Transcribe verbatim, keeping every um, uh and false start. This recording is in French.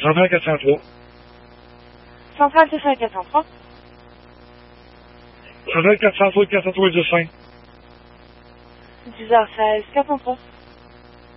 Centrale quatre cent trois. Centrale deux cent quatre cent trois. Centrale quatre cent trois, quatre cent trois, dix-cinq. dix heures seize, quatre cent trois.